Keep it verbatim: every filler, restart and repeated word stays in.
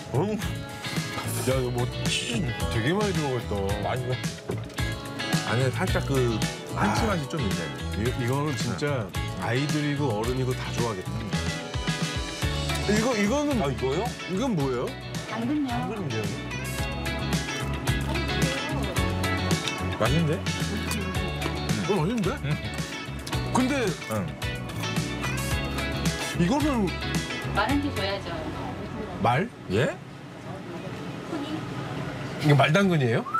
응? 야, 이거 뭐 되게 많이 들어갔다. 많이 안에 살짝 그 한치 맛이 좀 있네. 이, 이거는 진짜 아이들이고 어른이고 다 좋아하겠다. 이거, 이거는, 아 이거요? 이건 뭐예요? 당근요. 그런데요. 맛있는데? 어, 맛있는데? 근데 응. 이거는 많은 게 줘야죠. 말? 예? 이거 말당근이에요?